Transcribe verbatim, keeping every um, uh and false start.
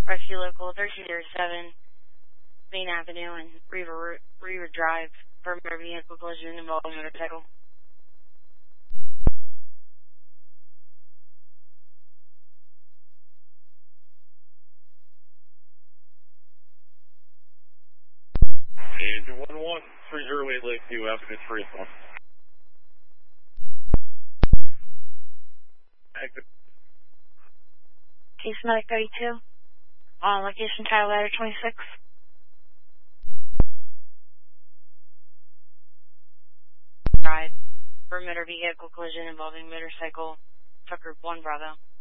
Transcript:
Rescue Local thirteen thirty-seven, Main Avenue and River, River Drive for motor vehicle collision involving motorcycle. Engine one one, three zero eight Lakeview Avenue, three one. Exit. Case Medic thirty-two, on location Tile Ladder twenty-six. Drive for motor vehicle collision involving motorcycle, Tucker one Bravo.